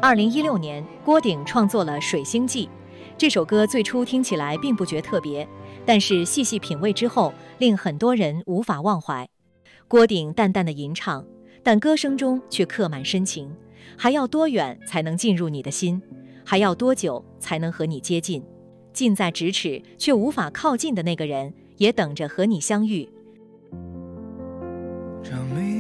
2016年，郭顶创作了《水星记》。这首歌最初听起来并不觉特别，但是细细品味之后，令很多人无法忘怀。郭顶淡淡的吟唱，但歌声中却刻满深情。还要多远才能进入你的心？还要多久才能和你接近？近在咫尺却无法靠近的那个人，也等着和你相遇。 这美